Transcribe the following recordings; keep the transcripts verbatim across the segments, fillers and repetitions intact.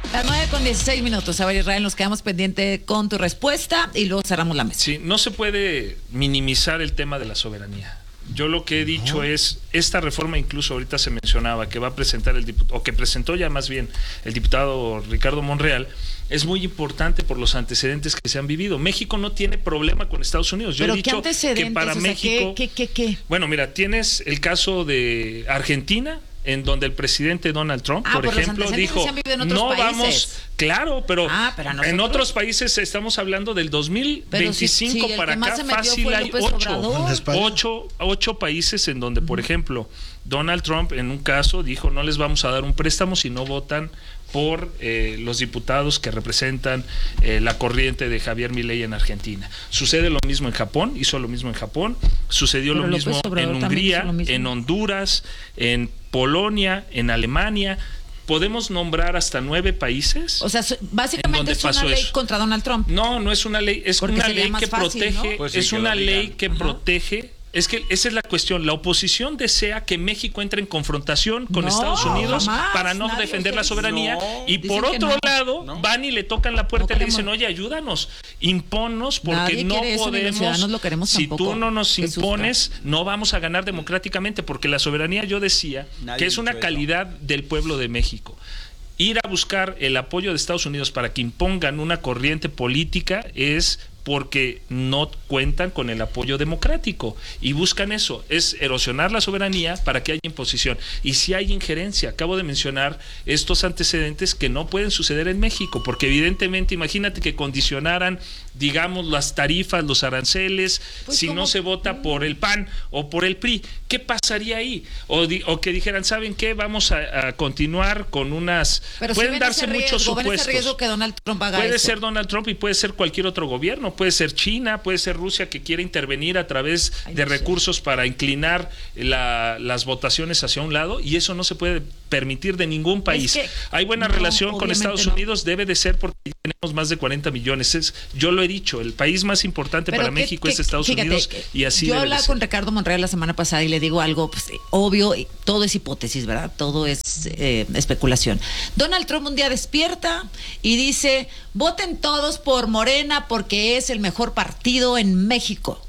Las nueve con dieciséis minutos. A ver, Israel, nos quedamos pendiente con tu respuesta y luego cerramos la mesa. Sí, no se puede minimizar el tema de la soberanía. Yo lo que he dicho no. es, esta reforma incluso ahorita se mencionaba que va a presentar el diputado, o que presentó ya más bien el diputado Ricardo Monreal, es muy importante por los antecedentes que se han vivido. México no tiene problema con Estados Unidos. Yo ¿Pero he dicho que para o sea, México... ¿qué, qué, qué, qué? Bueno, mira, tienes el caso de Argentina, en donde el presidente Donald Trump, ah, por ejemplo, dijo, no países. vamos, claro, pero, ah, pero nosotros... en otros países estamos hablando del dos mil veinticinco si, si para acá fácil hay ocho, ocho, ocho países en donde, por uh-huh. ejemplo, Donald Trump en un caso dijo no les vamos a dar un préstamo si no votan por eh, los diputados que representan eh, la corriente de Javier Milei en Argentina. Sucede lo mismo en Japón, hizo lo mismo en Japón, sucedió Pero lo mismo en Hungría, mismo. en Honduras, en Polonia, en Alemania. Podemos nombrar hasta nueve países. O sea, básicamente es una ley eso. contra Donald Trump. No, no es una ley, es Porque una ley que fácil, protege, ¿no? Pues sí, es que una lo ley que Ajá. protege. Es que esa es la cuestión. La oposición desea que México entre en confrontación con no, Estados Unidos jamás, para no defender la soberanía. No, y por otro no, lado, no. van y le tocan la puerta no y le dicen, oye, ayúdanos, imponnos, porque Nadie no eso, podemos. Lo queremos si tampoco, tú no nos Jesús, impones, no vamos a ganar democráticamente, porque la soberanía, yo decía, Nadie que es una eso. calidad del pueblo de México. Ir a buscar el apoyo de Estados Unidos para que impongan una corriente política es porque no cuentan con el apoyo democrático y buscan eso, es erosionar la soberanía para que haya imposición. Y si hay injerencia, acabo de mencionar estos antecedentes que no pueden suceder en México, porque evidentemente, imagínate que condicionaran, digamos, las tarifas, los aranceles, pues si ¿cómo? no se vota por el P A N o por el P R I, ¿qué pasaría ahí? O, di, o que dijeran, ¿saben qué? Vamos a, a continuar con unas... Pero pueden si darse riesgo, muchos supuestos. Ese riesgo que Donald Trump haga puede eso. ser Donald Trump y puede ser cualquier otro gobierno, puede ser China, puede ser Rusia que quiere intervenir a través Ay, de no recursos sé. para inclinar la, las votaciones hacia un lado, y eso no se puede permitir de ningún país. Es que, Hay buena no, relación con Estados no. Unidos, debe de ser porque tenemos más de cuarenta millones. Es, yo lo he dicho, el país más importante Pero para que, México que, es Estados fíjate, Unidos y así yo debe hablaba de ser. con Ricardo Monreal la semana pasada y le digo algo pues, obvio, todo es hipótesis, ¿verdad? Todo es eh, especulación. Donald Trump un día despierta y dice, voten todos por Morena porque es el mejor partido en México.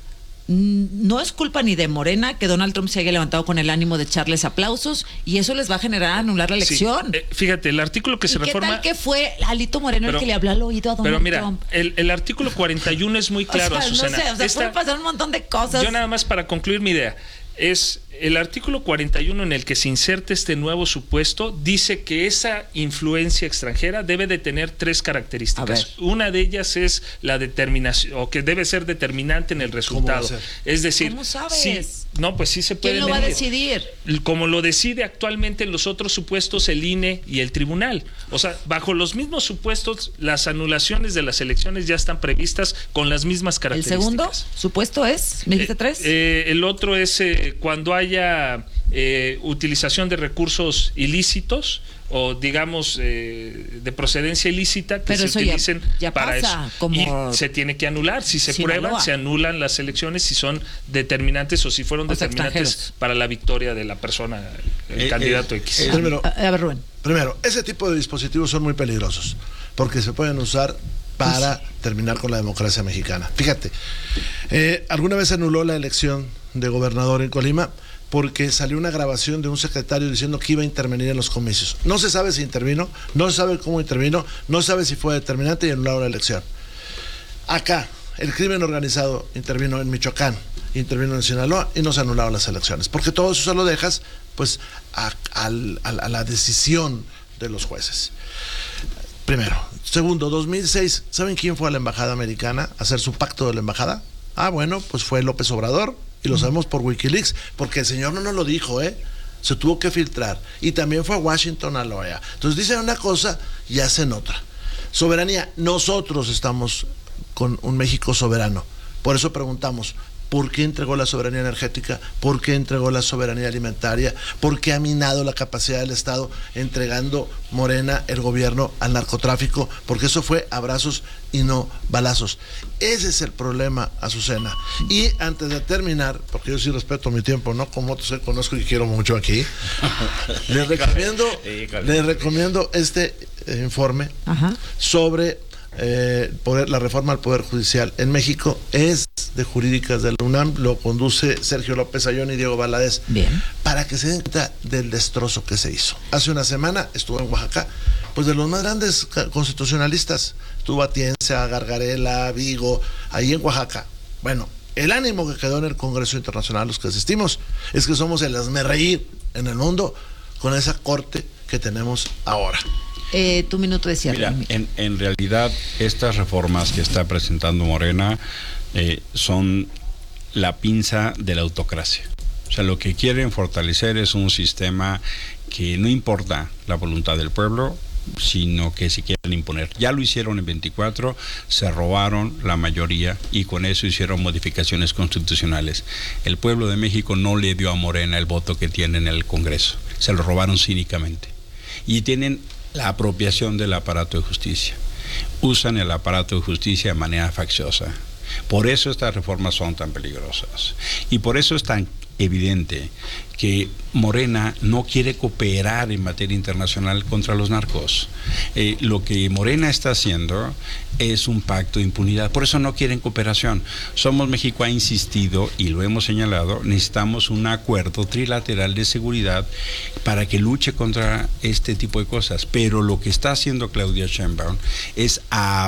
No es culpa ni de Morena que Donald Trump se haya levantado con el ánimo de echarles aplausos y eso les va a generar anular la elección. Sí, eh, fíjate, el artículo que se ¿Y reforma... ¿Qué tal que fue Alito Moreno pero, el que le habló al oído a Donald pero mira, Trump? El, el artículo cuarenta y uno es muy claro, o sea, Azucena. No sé, o sea, Esta, pueden pasar un montón de cosas. Yo nada más para concluir mi idea, es el artículo cuarenta y uno en el que se inserta este nuevo supuesto, dice que esa influencia extranjera debe de tener tres características. Una de ellas es la determinación, o que debe ser determinante en el resultado. Es decir, ¿cómo sabes? Sí, no, pues sí se puede. ¿Quién lo medir. va a decidir? Como lo decide actualmente en los otros supuestos el I N E y el tribunal. O sea, bajo los mismos supuestos, las anulaciones de las elecciones ya están previstas con las mismas características. ¿El segundo supuesto es? ¿Me dijiste eh, tres? Eh, el otro es eh, cuando haya eh, utilización de recursos ilícitos o digamos eh, de procedencia ilícita que Pero se utilicen ya, ya para pasa, eso como y se tiene que anular si se Sinaloa. prueban, se anulan las elecciones si son determinantes o si fueron o determinantes sea, para la victoria de la persona, el eh, candidato eh, X. eh, Primero, a, a ver, Rubén. Primero, ese tipo de dispositivos son muy peligrosos porque se pueden usar para pues, terminar con la democracia mexicana. Fíjate, eh, alguna vez se anuló la elección de gobernador en Colima porque salió una grabación de un secretario diciendo que iba a intervenir en los comicios. No se sabe si intervino, no se sabe cómo intervino, no se sabe si fue determinante y anularon la elección. Acá, el crimen organizado intervino en Michoacán, intervino en Sinaloa y no se anularon las elecciones, porque todo eso se lo dejas pues a, a, a la decisión de los jueces. Primero. Segundo, dos mil seis, ¿saben quién fue a la embajada americana a hacer su pacto de la embajada? Ah, bueno, pues fue López Obrador, y lo sabemos por Wikileaks, porque el señor no nos lo dijo, ¿eh? Se tuvo que filtrar. Y también fue a Washington, a la O E A. Entonces dicen una cosa y hacen otra. Soberanía, nosotros estamos con un México soberano. Por eso preguntamos, ¿Por qué entregó la soberanía energética? ¿Por qué entregó la soberanía alimentaria? ¿Por qué ha minado la capacidad del Estado entregando Morena, el gobierno, al narcotráfico? Porque eso fue abrazos y no balazos. Ese es el problema, Azucena. Y antes de terminar, porque yo sí respeto mi tiempo, no como otros que conozco y quiero mucho aquí, les recomiendo, les recomiendo este eh, informe Ajá. sobre eh, poder, la reforma al Poder Judicial en México. Es de Jurídicas de la UNAM, lo conduce Sergio López Ayón y Diego Valadez. Bien. Para que se den cuenta del destrozo que se hizo. Hace una semana estuvo en Oaxaca, pues de los más grandes constitucionalistas. Estuvo Atienza, Gargarela, Vigo, ahí en Oaxaca. Bueno, el ánimo que quedó en el Congreso Internacional, los que asistimos, es que somos el hazmerreír en el mundo con esa corte que tenemos ahora. Eh, tu minuto de cierre. Mira, en, en realidad, estas reformas que está presentando Morena eh, son la pinza de la autocracia. O sea, lo que quieren fortalecer es un sistema que no importa la voluntad del pueblo, sino que se quieren imponer. Ya lo hicieron en veinticuatro, se robaron la mayoría y con eso hicieron modificaciones constitucionales. El pueblo de México no le dio a Morena el voto que tiene en el Congreso, se lo robaron cínicamente. Y tienen la apropiación del aparato de justicia. Usan el aparato de justicia de manera facciosa. Por eso estas reformas son tan peligrosas. Y por eso es tan evidente que Morena no quiere cooperar en materia internacional contra los narcos. Eh, lo que Morena está haciendo es un pacto de impunidad. Por eso no quieren cooperación. Somos México ha insistido, y lo hemos señalado, necesitamos un acuerdo trilateral de seguridad para que luche contra este tipo de cosas. Pero lo que está haciendo Claudia Sheinbaum es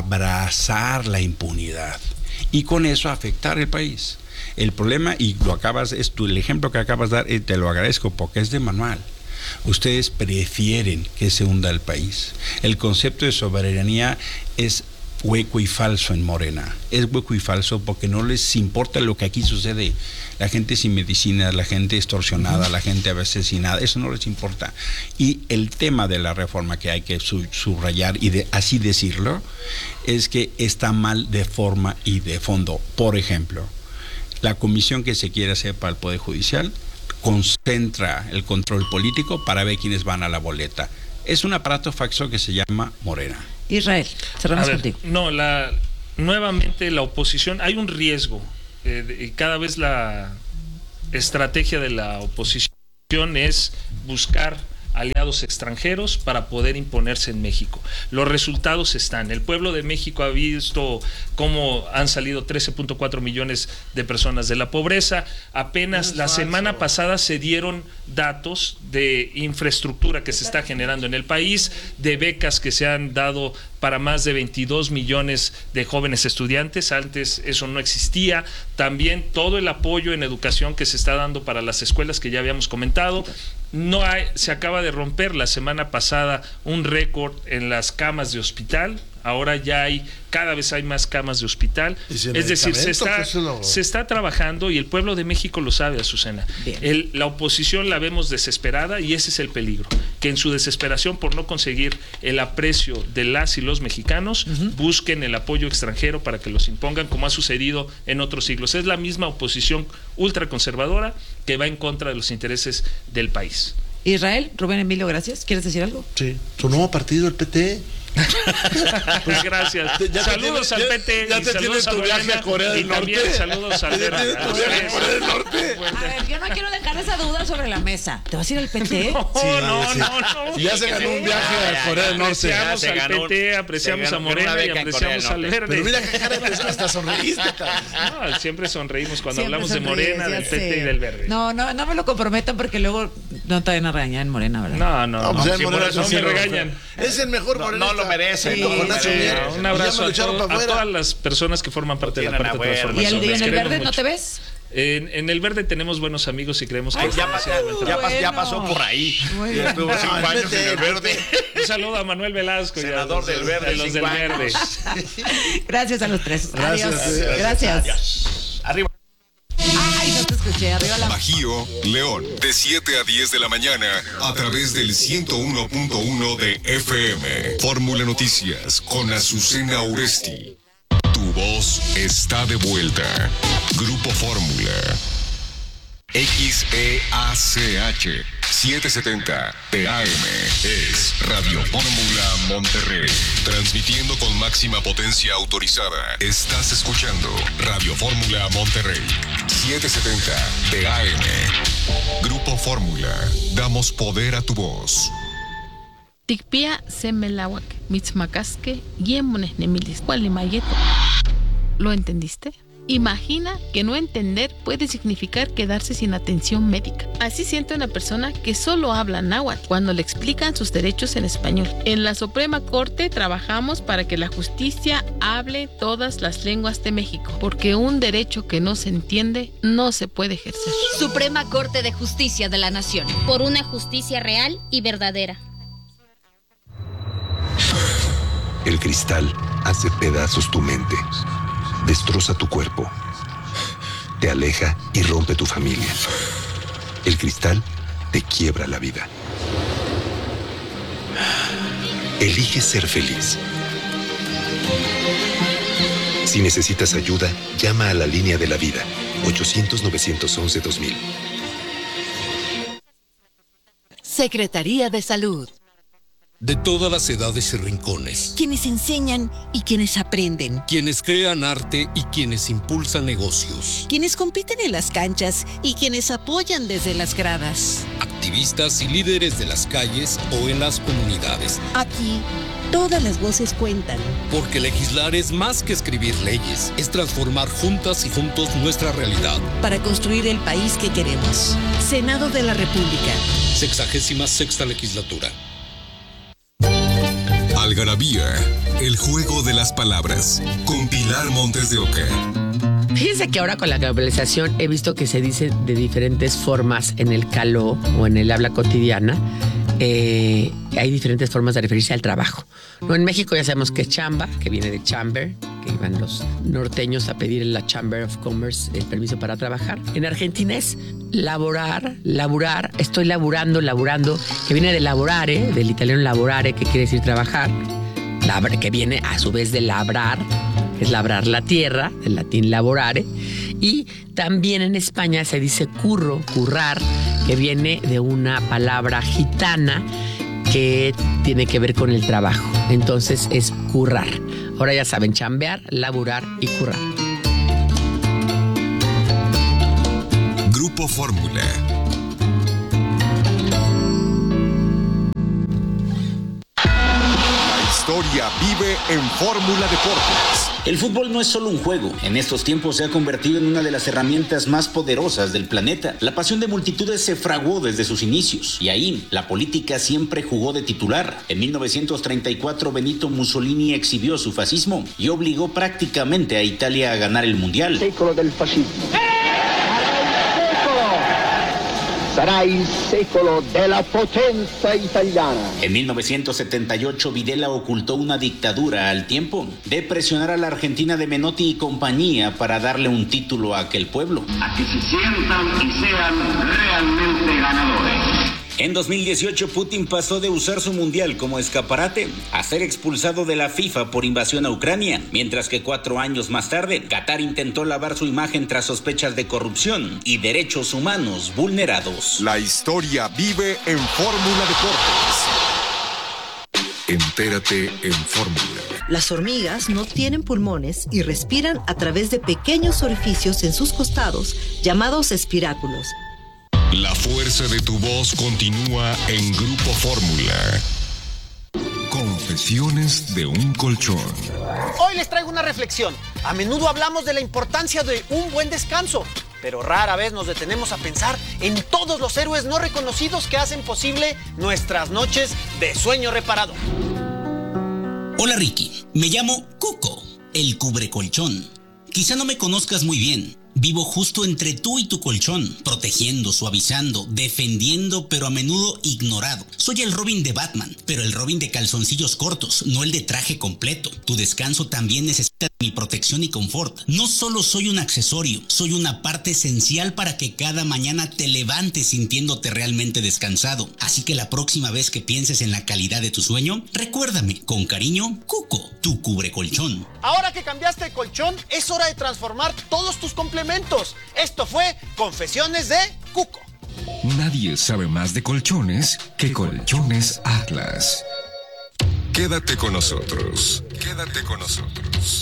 abrazar la impunidad y con eso afectar el país. El problema, y lo acabas, es tú, el ejemplo que acabas de dar, eh, te lo agradezco porque es de manual. Ustedes prefieren que se hunda el país. El concepto de soberanía es hueco y falso en Morena. Es hueco y falso porque no les importa lo que aquí sucede. La gente sin medicina, la gente extorsionada, la gente asesinada, eso no les importa. Y el tema de la reforma que hay que subrayar y de, así decirlo, es que está mal de forma y de fondo. Por ejemplo, la comisión que se quiere hacer para el Poder Judicial concentra el control político para ver quiénes van a la boleta. Es un aparato faccioso que se llama Morena. Israel, cerramos contigo. No, la, nuevamente la oposición, hay un riesgo. Eh, de, cada vez la estrategia de la oposición es buscar aliados extranjeros para poder imponerse en México. Los resultados están. El pueblo de México ha visto cómo han salido trece punto cuatro millones de personas de la pobreza. Apenas la semana pasada se dieron datos de infraestructura que se está generando en el país, de becas que se han dado para más de veintidós millones de jóvenes estudiantes. Antes eso no existía. También todo el apoyo en educación que se está dando para las escuelas que ya habíamos comentado. No hay, se acaba de romper la semana pasada un récord en las camas de hospital. Ahora ya hay, cada vez hay más camas de hospital. Es decir, se está, lo... se está trabajando y el pueblo de México lo sabe, Azucena. El, la oposición la vemos desesperada y ese es el peligro. Que en su desesperación por no conseguir el aprecio de las y los mexicanos, uh-huh. busquen el apoyo extranjero para que los impongan, como ha sucedido en otros siglos. Es la misma oposición ultraconservadora que va en contra de los intereses del país. Israel, Rubén Emilio, gracias. ¿Quieres decir algo? Sí. Su nuevo partido, el P T. Pues gracias. Ya saludos tiene, al P T ya, y ya saludos a viaje a Corea del y Norte. También saludos al Verde. A Corea del Norte. A ver, yo no quiero dejar esa duda sobre la mesa. ¿Te vas a ir al P T? No, sí, no, sí. no, no. Si ya se ganó un viaje a Corea del Norte. Apreciamos al P T, apreciamos a Morena y apreciamos al Verde. Pero mira qué cara hasta sonreíste. No, siempre sonreímos cuando Siempre hablamos sonríes, de Morena, del P T y del Verde. No, no, no me lo comprometan porque luego no te van a regañar en Morena, ¿verdad? No, no, no. no, Pues sí, Morena no sí me lo regañan. Es el mejor Morena. No lo merece. Sí, no lo sí. merece. Un abrazo a, todo, a todas las las personas que forman parte de la parte de transformación. ¿Y, el, y en el Verde mucho. no te ves? En, en el Verde tenemos buenos amigos y creemos que... Ay, ya, pasó, ya, bueno. ya pasó por ahí. Bueno. Ya estuvo cinco No, años en el Verde. Un saludo a Manuel Velasco, senador ya, del Verde, de los del Verde. Gracias a los tres. Gracias. Adiós. Gracias. Adiós. Arriba. Ay, no te escuché. Arriba la... Bajío, León, de siete a diez de la mañana, a través del ciento uno punto uno de F M. Fórmula Noticias, con Azucena Uresti. Tu voz está de vuelta. Grupo Fórmula. X E A C H setecientos setenta P A M es Radio Fórmula Monterrey. Transmitiendo con máxima potencia autorizada. Estás escuchando Radio Fórmula Monterrey. setecientos setenta P A M. Grupo Fórmula. Damos poder a tu voz. Tikpia semelawak, mitzmacasque, yemones nemilis, cualimayeto. ¿Lo entendiste? Imagina que no entender puede significar quedarse sin atención médica. Así siente una persona que solo habla náhuatl cuando le explican sus derechos en español. En la Suprema Corte trabajamos para que la justicia hable todas las lenguas de México, porque un derecho que no se entiende no se puede ejercer. Suprema Corte de Justicia de la Nación. Por una justicia real y verdadera. El cristal hace pedazos tu mente. Destroza tu cuerpo, te aleja y rompe tu familia. El cristal te quiebra la vida. Elige ser feliz. Si necesitas ayuda, llama a la línea de la vida, ochocientos, novecientos once, dos mil. Secretaría de Salud. De todas las edades y rincones. Quienes enseñan y quienes aprenden. Quienes crean arte y quienes impulsan negocios. Quienes compiten en las canchas y quienes apoyan desde las gradas. Activistas y líderes de las calles o en las comunidades. Aquí, todas las voces cuentan. Porque legislar es más que escribir leyes. Es transformar juntas y juntos nuestra realidad. Para construir el país que queremos. Senado de la República. Sexagésima sexta legislatura. Algarabía, el juego de las palabras, con Pilar Montes de Oca. Fíjense que ahora con la globalización he visto que se dice de diferentes formas en el caló o en el habla cotidiana. Eh, hay diferentes formas de referirse al trabajo. No, en México ya sabemos que es chamba, que viene de chamber, que iban los norteños a pedir en la Chamber of Commerce el permiso para trabajar. En Argentina es laborar, laburar, estoy laburando, laburando, que viene de laborare, del italiano laborare, que quiere decir trabajar, labra, que viene a su vez de labrar, que es labrar la tierra, del latín laborare. Y también en España se dice curro, currar, que viene de una palabra gitana que tiene que ver con el trabajo. Entonces es currar. Ahora ya saben, chambear, laburar y currar. Grupo Fórmula. La historia vive en Fórmula Deportes. El fútbol no es solo un juego. En estos tiempos se ha convertido en una de las herramientas más poderosas del planeta. La pasión de multitudes se fraguó desde sus inicios. Y ahí, la política siempre jugó de titular. En mil novecientos treinta y cuatro, Benito Mussolini exhibió su fascismo y obligó prácticamente a Italia a ganar el Mundial. Secolo del fascismo. Sarà il secolo della potenza italiana. En mil novecientos setenta y ocho, Videla ocultó una dictadura al tiempo de presionar a la Argentina de Menotti y compañía para darle un título a aquel pueblo. A que se sientan y sean realmente ganadores. En dos mil dieciocho, Putin pasó de usar su mundial como escaparate a ser expulsado de la FIFA por invasión a Ucrania, mientras que cuatro años más tarde, Qatar intentó lavar su imagen tras sospechas de corrupción y derechos humanos vulnerados. La historia vive en Fórmula Deportes. Entérate en Fórmula. Las hormigas no tienen pulmones y respiran a través de pequeños orificios en sus costados, llamados espiráculos. La fuerza de tu voz continúa en Grupo Fórmula. Confesiones de un colchón. Hoy les traigo una reflexión. A menudo hablamos de la importancia de un buen descanso, pero rara vez nos detenemos a pensar en todos los héroes no reconocidos que hacen posible nuestras noches de sueño reparado. Hola Ricky, me llamo Cuco, el cubrecolchón. Quizá no me conozcas muy bien. Vivo justo entre tú y tu colchón, protegiendo, suavizando, defendiendo, pero a menudo ignorado. Soy el Robin de Batman, pero el Robin de calzoncillos cortos, no el de traje completo. Tu descanso también necesita mi mi protección y confort. No solo soy un accesorio, soy una parte esencial para que cada mañana te levantes sintiéndote realmente descansado. Así que la próxima vez que pienses en la calidad de tu sueño, recuérdame, con cariño, Cuco, tu cubre colchón. Ahora que cambiaste de colchón, es hora de transformar todos tus complementos. Esto fue Confesiones de Cuco. Nadie sabe más de colchones que Colchones Atlas. Quédate con nosotros. Quédate con nosotros.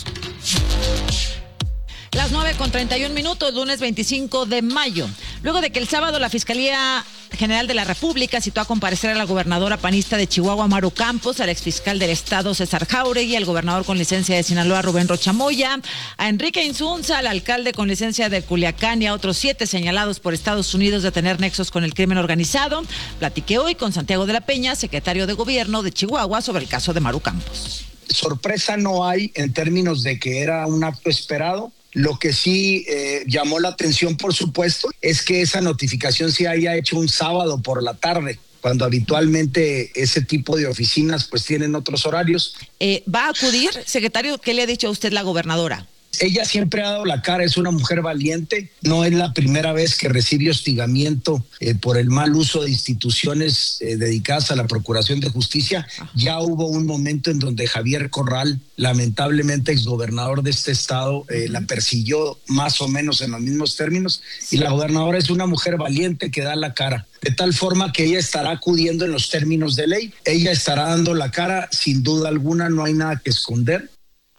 Las nueve con treinta y un minutos, lunes veinticinco de mayo. Luego de que el sábado la Fiscalía General de la República citó a comparecer a la gobernadora panista de Chihuahua, Maru Campos, al exfiscal del Estado, César Jáuregui, al gobernador con licencia de Sinaloa, Rubén Rocha Moya, a Enrique Insunza, al alcalde con licencia de Culiacán y a otros siete señalados por Estados Unidos de tener nexos con el crimen organizado. Platiqué hoy con Santiago de la Peña, secretario de Gobierno de Chihuahua, sobre el caso de Maru Campos. Sorpresa no hay en términos de que era un acto esperado. Lo que sí eh, llamó la atención, por supuesto, es que esa notificación se haya hecho un sábado por la tarde, cuando habitualmente ese tipo de oficinas pues tienen otros horarios. Eh, ¿Va a acudir, secretario? ¿Qué le ha dicho a usted la gobernadora? Ella siempre ha dado la cara, es una mujer valiente, no es la primera vez que recibe hostigamiento eh, por el mal uso de instituciones eh, dedicadas a la Procuración de Justicia. Ya hubo un momento en donde Javier Corral, lamentablemente exgobernador de este estado, eh, la persiguió más o menos en los mismos términos, y la gobernadora es una mujer valiente que da la cara, de tal forma que ella estará acudiendo en los términos de ley, ella estará dando la cara, sin duda alguna, no hay nada que esconder.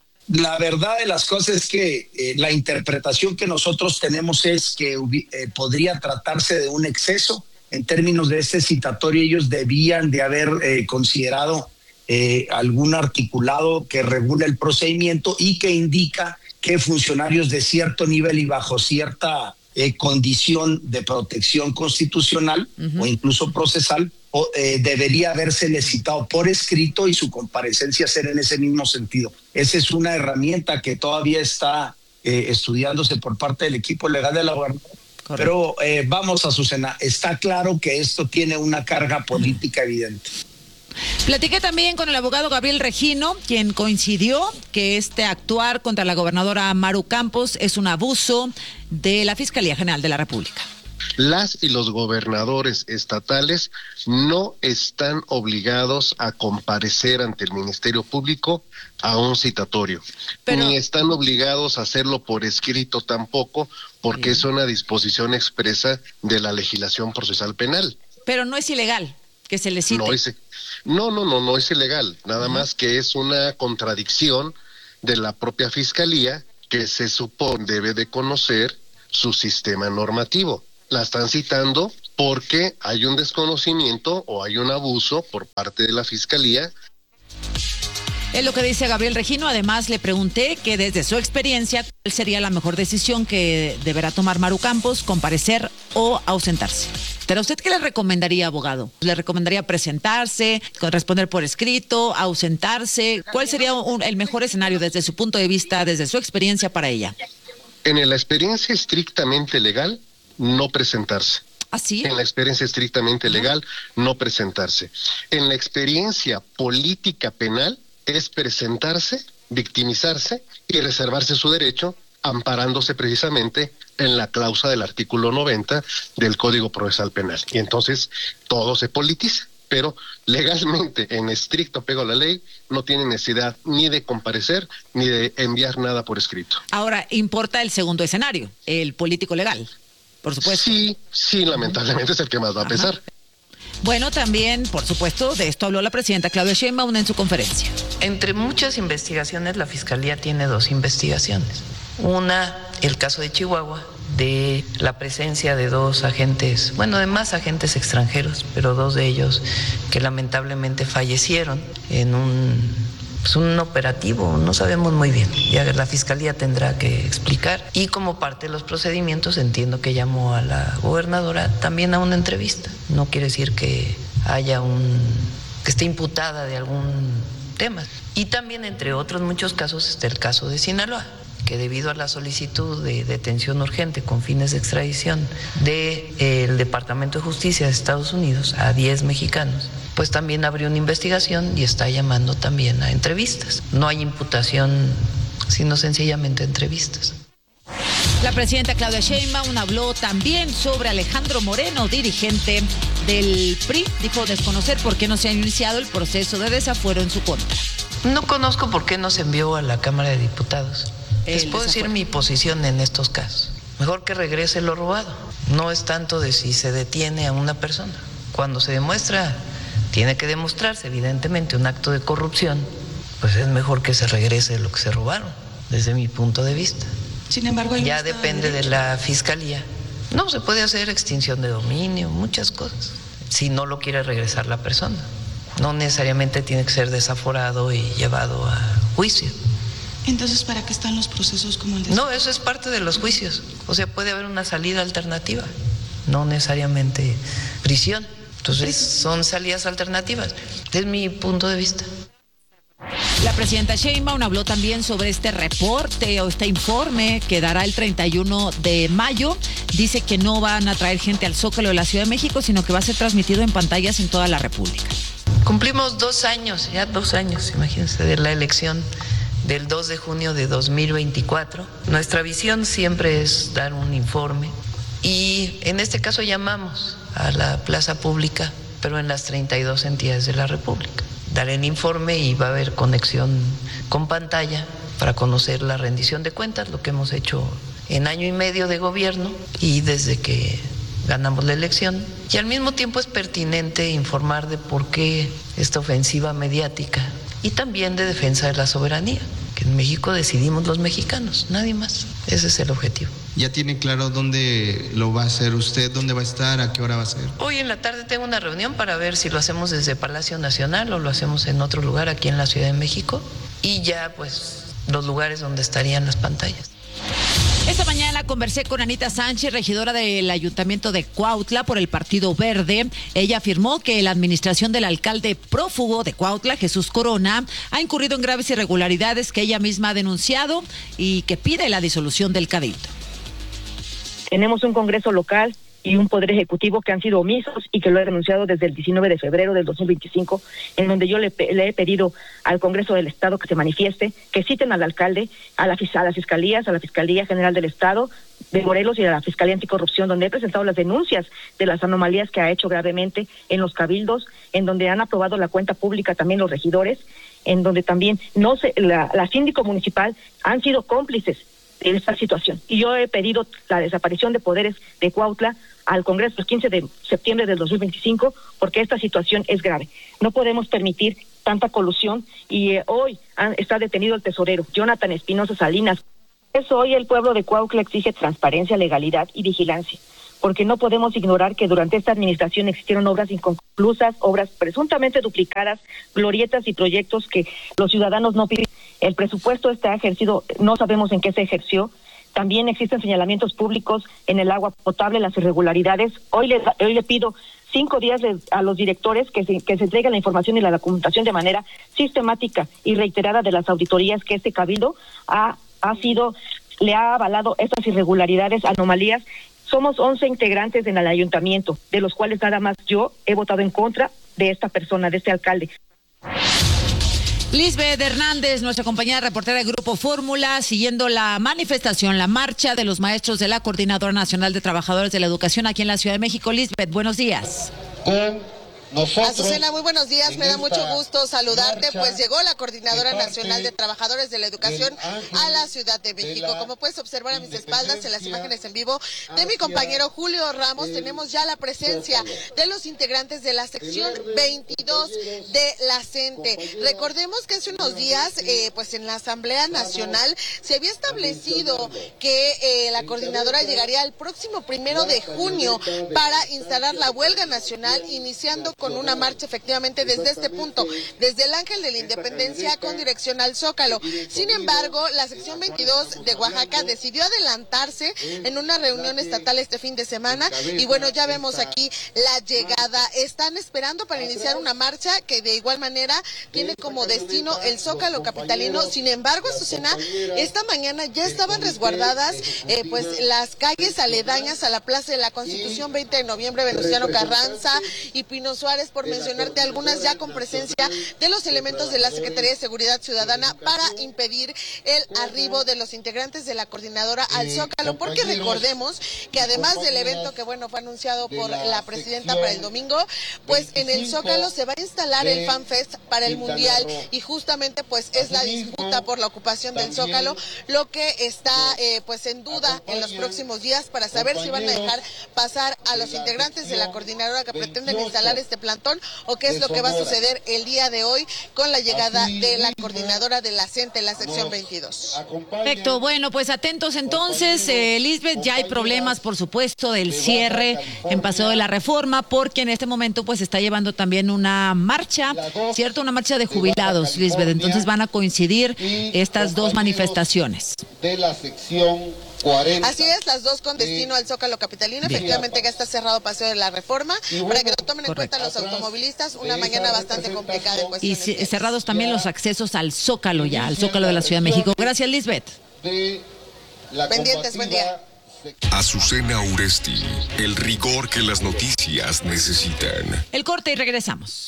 La verdad de las cosas es que eh, la interpretación que nosotros tenemos es que eh, podría tratarse de un exceso. En términos de este citatorio, ellos debían de haber eh, considerado eh, algún articulado que regule el procedimiento y que indica que funcionarios de cierto nivel y bajo cierta eh, condición de protección constitucional uh-huh. o incluso procesal o, eh, debería habérsele citado por escrito y su comparecencia ser en ese mismo sentido. Esa es una herramienta que todavía está eh, estudiándose por parte del equipo legal de la gobernadora. Pero eh, vamos a Azucena, está claro que esto tiene una carga política evidente. Platiqué también con el abogado Gabriel Regino, quien coincidió que este actuar contra la gobernadora Maru Campos es un abuso de la Fiscalía General de la República. Las y los gobernadores estatales no están obligados a comparecer ante el Ministerio Público a un citatorio, Pero... ni están obligados a hacerlo por escrito tampoco, porque Bien. es una disposición expresa de la legislación procesal penal. Pero no es ilegal que se le cite. No, es, no, no, no, no es ilegal, nada uh-huh. más que es una contradicción de la propia Fiscalía que se supone debe de conocer su sistema normativo. La están citando porque hay un desconocimiento o hay un abuso por parte de la Fiscalía. Es lo que dice Gabriel Regino. Además, le pregunté que desde su experiencia, ¿cuál sería la mejor decisión que deberá tomar Maru Campos, comparecer o ausentarse? ¿Pero usted qué le recomendaría, abogado? ¿Le recomendaría presentarse, responder por escrito, ausentarse? ¿Cuál sería un, el mejor escenario desde su punto de vista, desde su experiencia para ella? En la experiencia estrictamente legal, no presentarse. ¿Ah, sí? En la experiencia estrictamente legal, no presentarse. En la experiencia política penal, es presentarse, victimizarse y reservarse su derecho, amparándose precisamente en la cláusula del artículo noventa del Código Procesal Penal. Y entonces todo se politiza, pero legalmente, en estricto apego a la ley, no tiene necesidad ni de comparecer ni de enviar nada por escrito. Ahora, importa el segundo escenario, el político legal. Por supuesto. Sí, sí, lamentablemente es el que más va a pesar. Ajá. Bueno, también, por supuesto, de esto habló la presidenta Claudia Sheinbaum en su conferencia. Entre muchas investigaciones, la Fiscalía tiene dos investigaciones. Una, el caso de Chihuahua, de la presencia de dos agentes, bueno, de más agentes extranjeros, pero dos de ellos que lamentablemente fallecieron en un... Es un operativo, no sabemos muy bien, ya la Fiscalía tendrá que explicar. Y como parte de los procedimientos, entiendo que llamó a la gobernadora también a una entrevista. No quiere decir que haya un, que esté imputada de algún tema. Y también, entre otros muchos casos, está el caso de Sinaloa, que debido a la solicitud de detención urgente con fines de extradición del Departamento de Justicia de Estados Unidos a diez mexicanos, pues también abrió una investigación y está llamando también a entrevistas. No hay imputación sino sencillamente entrevistas. La presidenta Claudia Sheinbaum habló también sobre Alejandro Moreno, dirigente del P R I. Dijo desconocer por qué no se ha iniciado el proceso de desafuero en su contra. No conozco por qué no se envió a la Cámara de Diputados. Les puedo decir mi posición en estos casos. Mejor que regrese lo robado. No es tanto de si se detiene a una persona. Cuando se demuestra, tiene que demostrarse evidentemente un acto de corrupción, pues es mejor que se regrese lo que se robaron, desde mi punto de vista. Sin embargo, hay ya depende de la Fiscalía. No, se puede hacer extinción de dominio, muchas cosas, si no lo quiere regresar la persona. No necesariamente tiene que ser desaforado y llevado a juicio. Entonces, ¿para qué están los procesos como el de... No, eso es parte de los juicios. O sea, puede haber una salida alternativa, no necesariamente prisión. Entonces, son salidas alternativas. Es mi punto de vista. La presidenta Sheinbaum habló también sobre este reporte o este informe que dará el treinta y uno de mayo. Dice que no van a traer gente al Zócalo de la Ciudad de México, sino que va a ser transmitido en pantallas en toda la República. Cumplimos dos años, ya dos años, imagínense, de la elección del dos de junio de dos mil veinticuatro. Nuestra visión siempre es dar un informe y en este caso llamamos a la plaza pública, pero en las treinta y dos entidades de la República. Dar el informe y va a haber conexión con pantalla para conocer la rendición de cuentas, lo que hemos hecho en año y medio de gobierno y desde que ganamos la elección. Y al mismo tiempo es pertinente informar de por qué esta ofensiva mediática y también de defensa de la soberanía, que en México decidimos los mexicanos, nadie más. Ese es el objetivo. ¿Ya tiene claro dónde lo va a hacer usted? ¿Dónde va a estar? ¿A qué hora va a ser? Hoy en la tarde tengo una reunión para ver si lo hacemos desde Palacio Nacional o lo hacemos en otro lugar aquí en la Ciudad de México y ya pues los lugares donde estarían las pantallas. Esta mañana conversé con Anita Sánchez, regidora del Ayuntamiento de Cuautla por el Partido Verde. Ella afirmó que la administración del alcalde prófugo de Cuautla, Jesús Corona, ha incurrido en graves irregularidades que ella misma ha denunciado y que pide la disolución del cabildo. Tenemos un Congreso local y un Poder Ejecutivo que han sido omisos y que lo he denunciado desde el diecinueve de febrero del dos mil veinticinco, en donde yo le, le he pedido al Congreso del Estado que se manifieste, que citen al alcalde, a, la, a las fiscalías, a la Fiscalía General del Estado de Morelos y a la Fiscalía Anticorrupción, donde he presentado las denuncias de las anomalías que ha hecho gravemente en los cabildos, en donde han aprobado la cuenta pública también los regidores, en donde también no se, la, la síndico municipal han sido cómplices en esta situación. Y yo he pedido la desaparición de poderes de Cuautla al Congreso el quince de septiembre del dos mil veinticinco, porque esta situación es grave. No podemos permitir tanta colusión y eh, hoy han, está detenido el tesorero, Jonathan Espinosa Salinas. Eso hoy el pueblo de Cuautla exige transparencia, legalidad y vigilancia, porque no podemos ignorar que durante esta administración existieron obras inconclusas, obras presuntamente duplicadas, glorietas y proyectos que los ciudadanos no piden. El presupuesto está ejercido, no sabemos en qué se ejerció. También existen señalamientos públicos en el agua potable, las irregularidades. Hoy le, hoy le pido cinco días a los directores que se, que se entreguen la información y la documentación de manera sistemática y reiterada de las auditorías que este cabildo ha, ha sido, le ha avalado estas irregularidades, anomalías. Somos once integrantes en el ayuntamiento, de los cuales nada más yo he votado en contra de esta persona, de este alcalde. Lisbeth Hernández, nuestra compañera reportera del Grupo Fórmula, siguiendo la manifestación, la marcha de los maestros de la Coordinadora Nacional de Trabajadores de la Educación aquí en la Ciudad de México. Lisbeth, buenos días. Nosotros, Azucena, muy buenos días, me da mucho gusto saludarte, pues llegó la Coordinadora Nacional de Trabajadores de la Educación a la Ciudad de México. Como puedes observar a mis espaldas en las imágenes en vivo de mi compañero Julio Ramos, tenemos ya la presencia de los integrantes de la sección veintidós de la CENTE. Recordemos que hace unos días, eh, pues en la Asamblea Nacional se había establecido que eh, la Coordinadora llegaría el próximo primero de junio para instalar la huelga nacional, iniciando con una marcha efectivamente desde este punto, desde el Ángel de la Independencia con dirección al Zócalo. Sin embargo, la sección veintidós de Oaxaca decidió adelantarse en una reunión estatal este fin de semana y bueno, ya vemos aquí la llegada. Están esperando para iniciar una marcha que de igual manera tiene como destino el Zócalo capitalino. Sin embargo, Azucena, esta mañana ya estaban resguardadas eh, pues las calles aledañas a la Plaza de la Constitución, veinte de noviembre, Venustiano Carranza y Pino Suárez Suárez, por mencionarte algunas, ya con presencia de los elementos de la Secretaría de Seguridad Ciudadana para impedir el arribo de los integrantes de la coordinadora al Zócalo, porque recordemos que además del evento que bueno fue anunciado por la presidenta para el domingo, pues en el Zócalo se va a instalar el Fan Fest para el Mundial, y justamente pues es la disputa por la ocupación del Zócalo lo que está eh, pues en duda en los próximos días para saber si van a dejar pasar a los integrantes de la coordinadora que pretenden instalar este plantón, o qué es lo que va a suceder el día de hoy con la llegada de la coordinadora de la CENTE, la sección veintidós. Perfecto, bueno, pues atentos entonces, eh, Lisbeth, ya hay problemas, por supuesto, del cierre en Paseo de la Reforma, porque en este momento pues está llevando también una marcha, ¿cierto? Una marcha de jubilados, Lisbeth, entonces van a coincidir estas dos manifestaciones. De la sección cuarenta. Así es, las dos con destino al Zócalo capitalino. Bien. Efectivamente ya está cerrado Paseo de la Reforma, bueno, para que lo tomen en cuenta los automovilistas, una mañana bastante complicada en y c- cerrados también los accesos al Zócalo ya, al Zócalo de la Ciudad de México. Gracias, Lisbeth. De la Pendientes, buen día. Azucena Uresti, el rigor que las noticias necesitan. El corte y regresamos.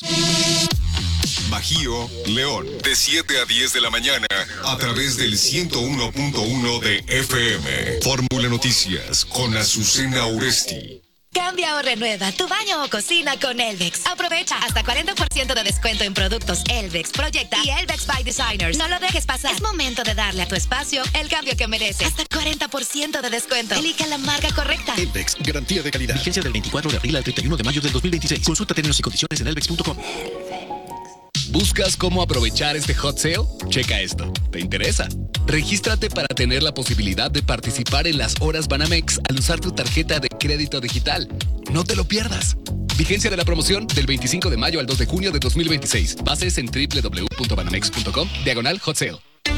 Bajío, León, de siete a diez de la mañana, a través del ciento uno punto uno de F M. Fórmula Noticias, con Azucena Uresti. Cambia o renueva tu baño o cocina con Elvex. Aprovecha hasta cuarenta por ciento de descuento en productos Elvex, Proyecta y Elvex by Designers. No lo dejes pasar. Es momento de darle a tu espacio el cambio que merece. Hasta cuarenta por ciento de descuento. Elija la marca correcta. Elvex, garantía de calidad. Vigencia del veinticuatro de abril al treinta y uno de mayo del dos mil veintiséis. Consulta términos y condiciones en elvex punto com. ¿Buscas cómo aprovechar este hot sale? Checa esto. ¿Te interesa? Regístrate para tener la posibilidad de participar en las horas Banamex al usar tu tarjeta de crédito digital. No te lo pierdas. Vigencia de la promoción del veinticinco de mayo al dos de junio de dos mil veintiséis. Bases en doble u doble u doble u punto banamex punto com, diagonal hot sale.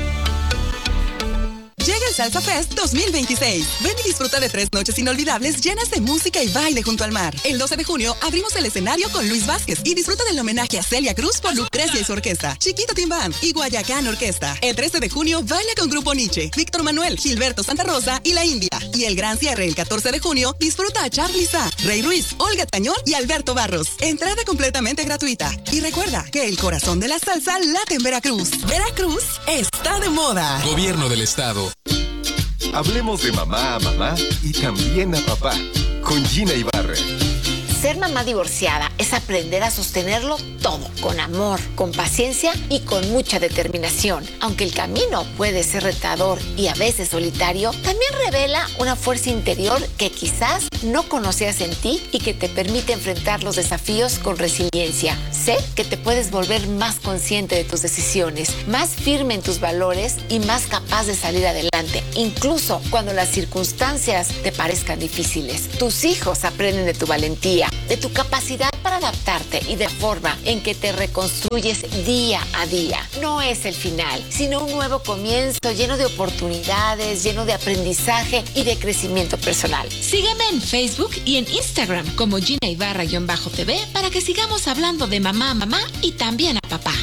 Llega el Salsa Fest dos mil veintiséis. Ven y disfruta de tres noches inolvidables llenas de música y baile junto al mar. El doce de junio abrimos el escenario con Luis Vázquez y disfruta del homenaje a Celia Cruz por Lucrecia y su orquesta, Chiquito Timbán y Guayacán Orquesta. El trece de junio baila con Grupo Nietzsche, Víctor Manuel, Gilberto Santa Rosa y La India. Y el gran cierre el catorce de junio disfruta a Charly Sá, Rey Ruiz, Olga Tañón y Alberto Barros. Entrada completamente gratuita. Y recuerda que el corazón de la salsa late en Veracruz. Veracruz está de moda. Gobierno del Estado. Hablemos de mamá a mamá y también a papá, con Gina Ibarra. Ser mamá divorciada es aprender a sostenerlo todo, con amor, con paciencia y con mucha determinación. Aunque el camino puede ser retador y a veces solitario, también revela una fuerza interior que quizás no conocías en ti y que te permite enfrentar los desafíos con resiliencia. Sé que te puedes volver más consciente de tus decisiones, más firme en tus valores y más capaz de salir adelante, incluso cuando las circunstancias te parezcan difíciles. Tus hijos aprenden de tu valentía, de tu capacidad para adaptarte y de la forma en que te reconstruyes día a día. No es el final, sino un nuevo comienzo lleno de oportunidades, lleno de aprendizaje y de crecimiento personal. Sígueme en Facebook y en Instagram como Gina Ibarra-T V para que sigamos hablando de mamá a mamá y también a papá.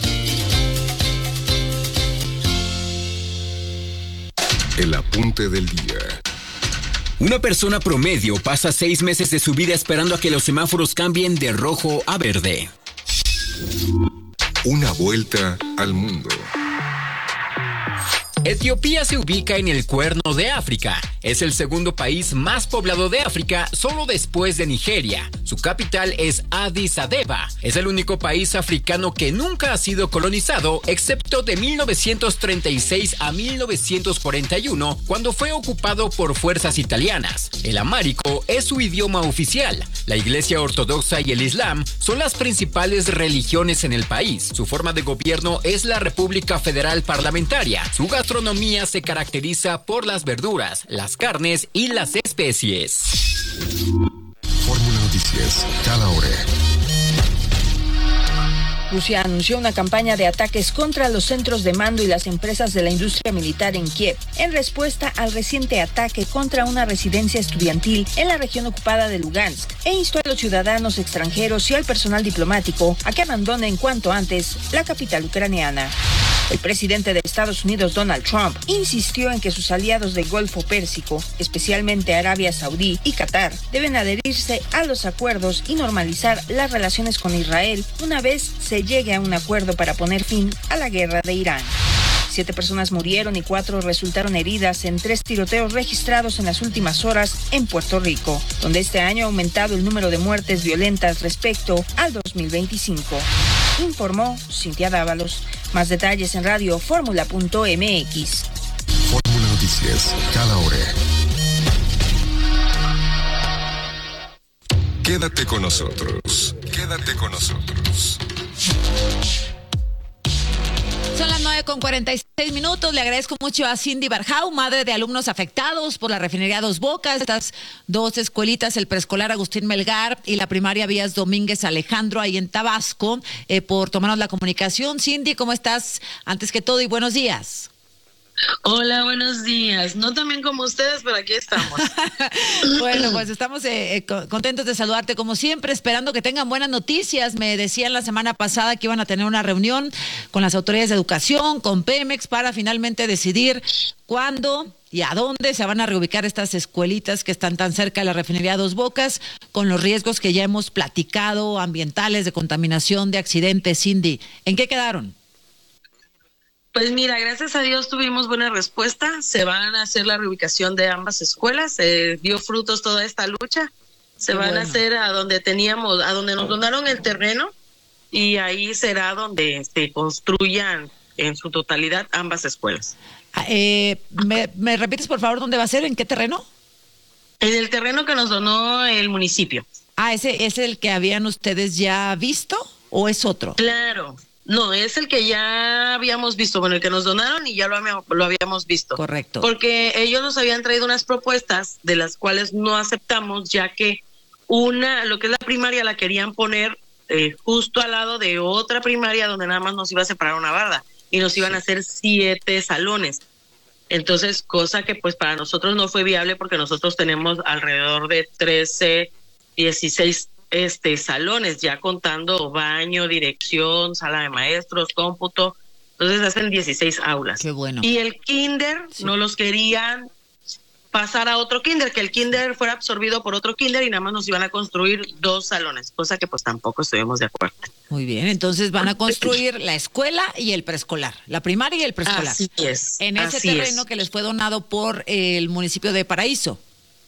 El apunte del día. Una persona promedio pasa seis meses de su vida esperando a que los semáforos cambien de rojo a verde. Una vuelta al mundo. Etiopía se ubica en el Cuerno de África. Es el segundo país más poblado de África, solo después de Nigeria. Su capital es Addis Abeba. Es el único país africano que nunca ha sido colonizado, excepto de mil novecientos treinta y seis a mil novecientos cuarenta y uno, cuando fue ocupado por fuerzas italianas. El amárico es su idioma oficial. La Iglesia Ortodoxa y el Islam son las principales religiones en el país. Su forma de gobierno es la República Federal Parlamentaria. Su gastronomía se caracteriza por las verduras, las carnes y las especies. Fórmula Noticias, cada hora. Rusia anunció una campaña de ataques contra los centros de mando y las empresas de la industria militar en Kiev, en respuesta al reciente ataque contra una residencia estudiantil en la región ocupada de Lugansk, e instó a los ciudadanos extranjeros y al personal diplomático a que abandonen cuanto antes la capital ucraniana. El presidente de Estados Unidos, Donald Trump, insistió en que sus aliados del Golfo Pérsico, especialmente Arabia Saudí y Qatar, deben adherirse a los acuerdos y normalizar las relaciones con Israel una vez se llegue a un acuerdo para poner fin a la guerra de Irán. Siete personas murieron y cuatro resultaron heridas en tres tiroteos registrados en las últimas horas en Puerto Rico, donde este año ha aumentado el número de muertes violentas respecto al dos mil veinticinco. Informó Cintia Dávalos. Más detalles en radio fórmula punto m x. Fórmula Noticias, cada hora. Quédate con nosotros. Quédate con nosotros. Son las nueve con cuarenta y seis minutos. Le agradezco mucho a Cindy Barjau, madre de alumnos afectados por la refinería Dos Bocas. Estas dos escuelitas, el preescolar Agustín Melgar y la primaria Vías Domínguez Alejandro, ahí en Tabasco, eh, por tomarnos la comunicación. Cindy, ¿cómo estás? Antes que todo, y buenos días. Hola, buenos días. No tan bien como ustedes, pero aquí estamos. Bueno, pues estamos eh, eh, contentos de saludarte como siempre, esperando que tengan buenas noticias. Me decían la semana pasada que iban a tener una reunión con las autoridades de educación, con Pemex, para finalmente decidir cuándo y a dónde se van a reubicar estas escuelitas que están tan cerca de la refinería Dos Bocas, con los riesgos que ya hemos platicado, ambientales, de contaminación, de accidentes. Cindy, ¿en qué quedaron? Pues mira, gracias a Dios tuvimos buena respuesta. Se van a hacer la reubicación de ambas escuelas. Se dio frutos toda esta lucha. Se Qué van bueno. a hacer a donde teníamos, a donde nos donaron el terreno, y ahí será donde se construyan en su totalidad ambas escuelas. Eh, ¿me, ¿Me repites por favor dónde va a ser? ¿En qué terreno? En el terreno que nos donó el municipio. Ah, ¿ese es el que habían ustedes ya visto o es otro? Claro. No, es el que ya habíamos visto, bueno, el que nos donaron y ya lo habíamos, lo habíamos visto. Correcto. Porque ellos nos habían traído unas propuestas de las cuales no aceptamos, ya que una, lo que es la primaria, la querían poner eh, justo al lado de otra primaria donde nada más nos iba a separar una barda y nos iban sí. a hacer siete salones. Entonces, cosa que pues para nosotros no fue viable porque nosotros tenemos alrededor de trece, dieciséis este salones, ya contando baño, dirección, sala de maestros, cómputo. Entonces hacen dieciséis aulas. Qué bueno. Y el kinder sí. no los querían pasar a otro kinder, que el kinder fuera absorbido por otro kinder y nada más nos iban a construir dos salones, cosa que pues tampoco estuvimos de acuerdo. Muy bien, entonces van a construir la escuela y el preescolar, la primaria y el preescolar. Así es. En ese así terreno es. que les fue donado por el municipio de Paraíso.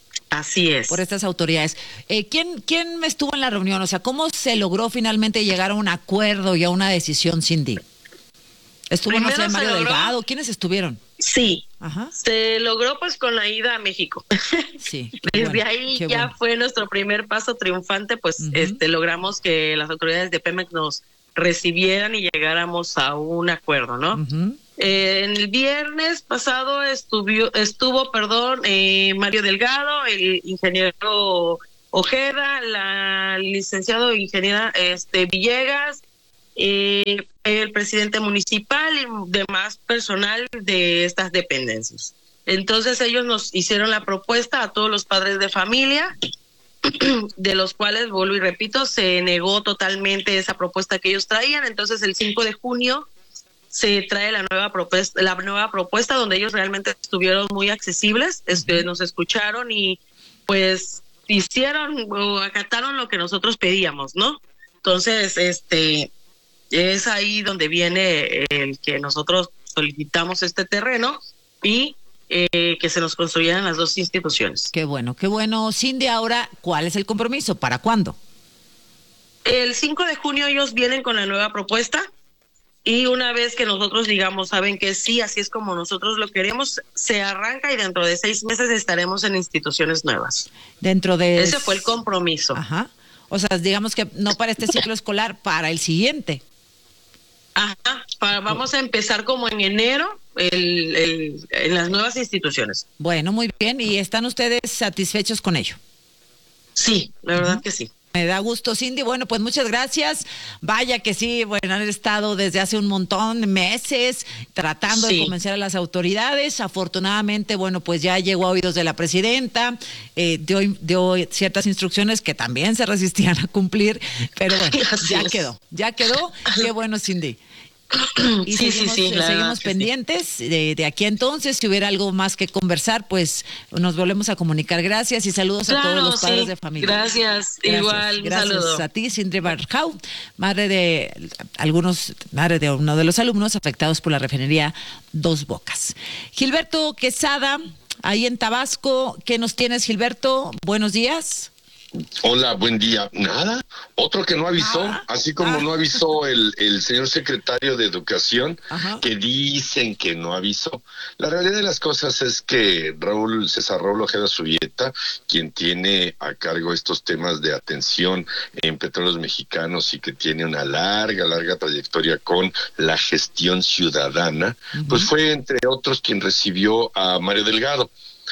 Así es. Por estas autoridades. Eh, ¿quién, ¿Quién estuvo en la reunión? O sea, ¿cómo se logró finalmente llegar a un acuerdo y a una decisión, Cindy? ¿Estuvo, Primero no sé, Mario Delgado? ¿Quiénes estuvieron? Sí. Ajá. Se logró pues con la ida a México. Sí. Desde bueno, ahí ya bueno. fue nuestro primer paso triunfante, pues uh-huh. este logramos que las autoridades de Pemex nos recibieran y llegáramos a un acuerdo, ¿no? Uh-huh. Eh, el viernes pasado estuvo, estuvo perdón, eh, Mario Delgado, el ingeniero Ojeda, la licenciado ingeniera este, Villegas, eh, el presidente municipal y demás personal de estas dependencias. Entonces ellos nos hicieron la propuesta a todos los padres de familia, de los cuales, vuelvo y repito, se negó totalmente esa propuesta que ellos traían. Entonces el cinco de junio se trae la nueva propuesta, la nueva propuesta donde ellos realmente estuvieron muy accesibles, este, nos escucharon y pues hicieron o acataron lo que nosotros pedíamos, ¿no? Entonces, este, es ahí donde viene el que nosotros solicitamos este terreno y eh, que se nos construyeran las dos instituciones. Qué bueno, qué bueno. Cindy, ahora, ¿cuál es el compromiso? ¿Para cuándo? El cinco de junio ellos vienen con la nueva propuesta. Y una vez que nosotros digamos, saben que sí, así es como nosotros lo queremos, se arranca y dentro de seis meses estaremos en instituciones nuevas. Dentro de... Ese fue el compromiso. Ajá. O sea, digamos que no para este ciclo escolar, para el siguiente. Ajá. Para, vamos a empezar como en enero el, el, en las nuevas instituciones. Bueno, muy bien. ¿Y están ustedes satisfechos con ello? Sí, la verdad uh-huh. que sí. Me da gusto, Cindy. Bueno, pues muchas gracias. Vaya que sí, bueno, han estado desde hace un montón de meses tratando sí. de convencer a las autoridades. Afortunadamente, bueno, pues ya llegó a oídos de la presidenta, eh, dio, dio ciertas instrucciones que también se resistían a cumplir, pero bueno, Así ya es. quedó, ya quedó. Qué bueno, Cindy. Y sí, seguimos, sí, sí, la seguimos pendientes sí. de, de aquí entonces. Si hubiera algo más que conversar, pues nos volvemos a comunicar. Gracias y saludos claro, a todos los padres sí. de familia. Gracias, gracias igual, gracias un saludo. a ti, Sindri Barjau, madre de algunos, madre de uno de los alumnos afectados por la refinería Dos Bocas. Gilberto Quesada, ahí en Tabasco, ¿qué nos tienes, Gilberto? Buenos días. Hola, buen día. Nada, otro que no avisó, ah, así como ah. no avisó el, el señor secretario de Educación, Ajá. que dicen que no avisó. La realidad de las cosas es que Raúl César Raúl Ojeda Subieta, quien tiene a cargo estos temas de atención en Petróleos Mexicanos y que tiene una larga, larga trayectoria con la gestión ciudadana, uh-huh. pues fue entre otros quien recibió a Mario Delgado.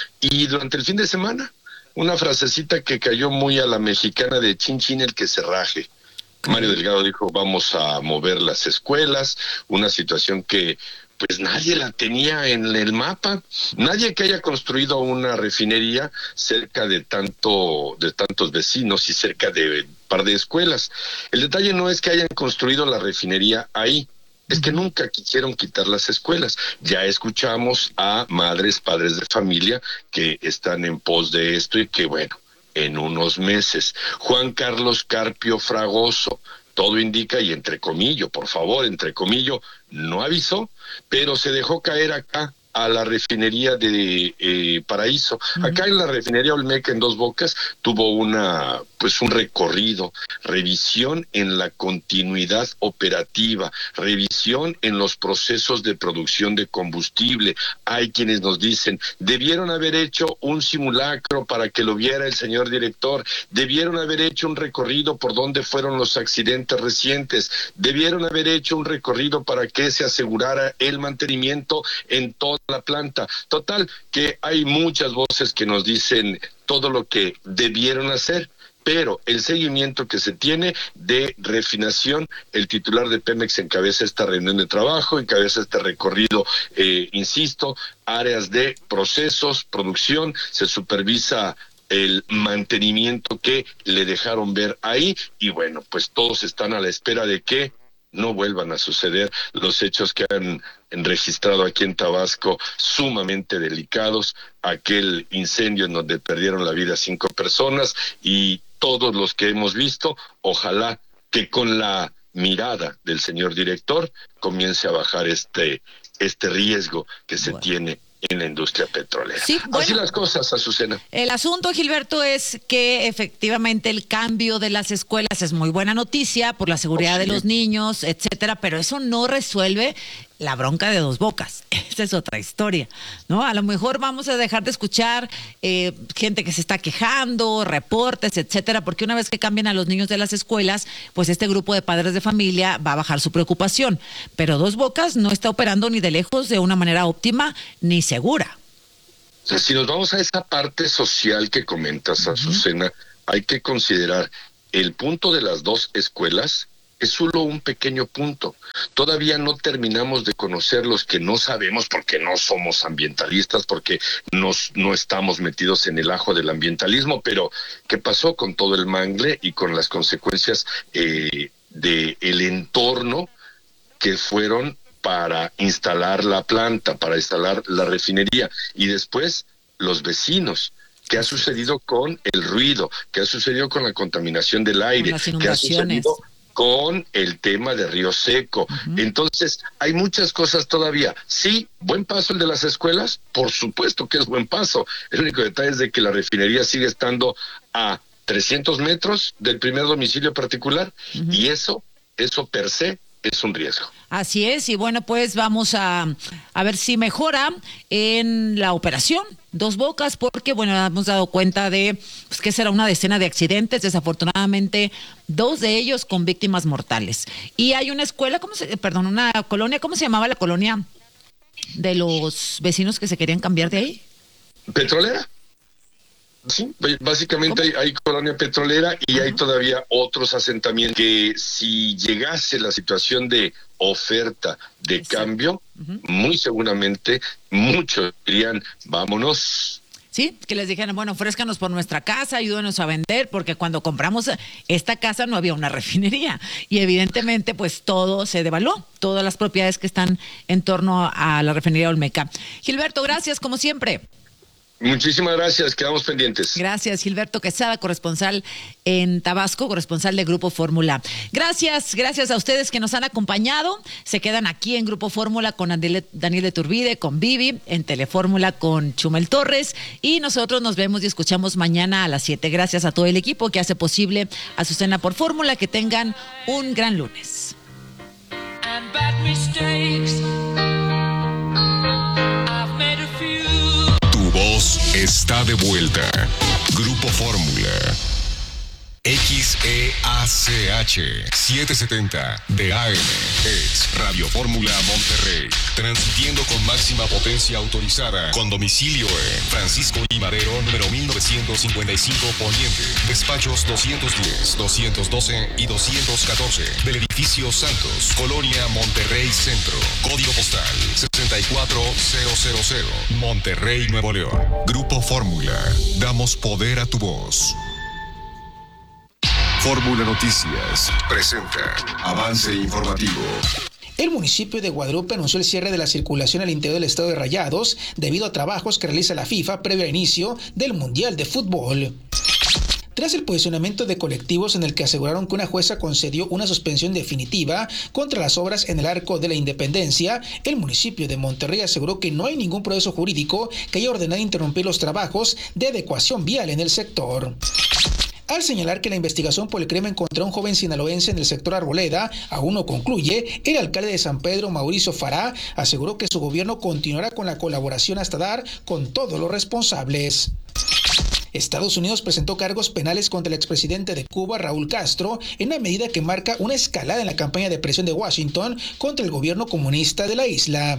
Y durante el fin de semana, una frasecita que cayó muy a la mexicana de chin chin el que se raje. Mario Delgado dijo, vamos a mover las escuelas, una situación que pues nadie la tenía en el mapa, nadie que haya construido una refinería cerca de tanto de tantos vecinos y cerca de un par de escuelas. El detalle no es que hayan construido la refinería ahí, es que nunca quisieron quitar las escuelas. Ya escuchamos a madres, padres de familia que están en pos de esto y que, bueno, en unos meses. Juan Carlos Carpio Fragoso, todo indica, y entre comillas, por favor, entre comillas, no avisó, pero se dejó caer acá a la refinería de eh, Paraíso. Uh-huh. Acá en la refinería Olmeca en Dos Bocas tuvo una, pues un recorrido, revisión en la continuidad operativa, revisión en los procesos de producción de combustible. Hay quienes nos dicen, debieron haber hecho un simulacro para que lo viera el señor director, debieron haber hecho un recorrido por donde fueron los accidentes recientes, debieron haber hecho un recorrido para que se asegurara el mantenimiento en toda la planta. Total, que hay muchas voces que nos dicen todo lo que debieron hacer, pero el seguimiento que se tiene de refinación, el titular de Pemex encabeza esta reunión de trabajo, encabeza este recorrido, eh, insisto, áreas de procesos, producción, se supervisa el mantenimiento que le dejaron ver ahí, y bueno, pues todos están a la espera de que no vuelvan a suceder los hechos que han registrado aquí en Tabasco, sumamente delicados, aquel incendio en donde perdieron la vida cinco personas, y todos los que hemos visto, ojalá que con la mirada del señor director comience a bajar este, este riesgo que se bueno. tiene en la industria petrolera. Sí, bueno, así las cosas, Azucena. El asunto, Gilberto, es que efectivamente el cambio de las escuelas es muy buena noticia por la seguridad oh, sí. de los niños, etcétera, pero eso no resuelve la bronca de Dos Bocas. Esa es otra historia, ¿no? A lo mejor vamos a dejar de escuchar eh, gente que se está quejando, reportes, etcétera, porque una vez que cambien a los niños de las escuelas, pues este grupo de padres de familia va a bajar su preocupación. Pero Dos Bocas no está operando ni de lejos de una manera óptima ni segura. O sea, si nos vamos a esa parte social que comentas, Azucena, uh-huh. hay que considerar el punto de las dos escuelas. Es solo un pequeño punto. Todavía no terminamos de conocer los que no sabemos porque no somos ambientalistas, porque nos, no estamos metidos en el ajo del ambientalismo, pero ¿qué pasó con todo el mangle y con las consecuencias eh, del entorno que fueron para instalar la planta, para instalar la refinería? Y después los vecinos. ¿Qué ha sucedido con el ruido? ¿Qué ha sucedido con la contaminación del aire? ¿Qué ha sucedido con el tema de Río Seco? Uh-huh. Entonces, hay muchas cosas todavía. Sí, buen paso el de las escuelas, por supuesto que es buen paso. El único detalle es de que la refinería sigue estando a trescientos metros del primer domicilio particular, uh-huh. y eso, eso per se, es un riesgo. Así es, y bueno, pues vamos a, a ver si mejora en la operación Dos Bocas, porque bueno, hemos dado cuenta de pues, que será una decena de accidentes, desafortunadamente dos de ellos con víctimas mortales. Y hay una escuela, ¿cómo se, perdón, una colonia, ¿cómo se llamaba la colonia de los vecinos que se querían cambiar de ahí? ¿Petrolera? Sí, básicamente hay, hay colonia petrolera y uh-huh. hay todavía otros asentamientos que si llegase la situación de oferta de sí. cambio, uh-huh. muy seguramente muchos dirían vámonos. ¿sí? Que les dijeran, bueno, ofrézcanos por nuestra casa, ayúdenos a vender, porque cuando compramos esta casa no había una refinería y evidentemente pues todo se devaluó, todas las propiedades que están en torno a la refinería Olmeca. Gilberto, gracias como siempre. Muchísimas gracias, quedamos pendientes. Gracias, Gilberto Quesada, corresponsal en Tabasco, corresponsal de Grupo Fórmula. Gracias, gracias a ustedes que nos han acompañado. Se quedan aquí en Grupo Fórmula con Daniel de Turbide, con Vivi, en Telefórmula con Chumel Torres, y nosotros nos vemos y escuchamos mañana a las siete. Gracias a todo el equipo que hace posible Azucena por Fórmula. Que tengan un gran lunes. And bad mistakes. Voz está de vuelta. Grupo Fórmula. X E A C H setecientos setenta de A M es Radio Fórmula Monterrey, transmitiendo con máxima potencia autorizada, con domicilio en Francisco I. Madero, número mil novecientos cincuenta y cinco Poniente, despachos doscientos diez, doscientos doce y doscientos catorce, del edificio Santos, Colonia Monterrey Centro, código postal sesenta y cuatro mil, Monterrey, Nuevo León. Grupo Fórmula, damos poder a tu voz. Fórmula Noticias presenta avance informativo. El municipio de Guadalupe anunció el cierre de la circulación al interior del estado de Rayados debido a trabajos que realiza la FIFA previo al inicio del Mundial de Fútbol. Tras el posicionamiento de colectivos en el que aseguraron que una jueza concedió una suspensión definitiva contra las obras en el Arco de la Independencia, el municipio de Monterrey aseguró que no hay ningún proceso jurídico que haya ordenado interrumpir los trabajos de adecuación vial en el sector. Al señalar que la investigación por el crimen contra un joven sinaloense en el sector Arboleda aún no concluye, el alcalde de San Pedro, Mauricio Fará, aseguró que su gobierno continuará con la colaboración hasta dar con todos los responsables. Estados Unidos presentó cargos penales contra el expresidente de Cuba, Raúl Castro, en una medida que marca una escalada en la campaña de presión de Washington contra el gobierno comunista de la isla.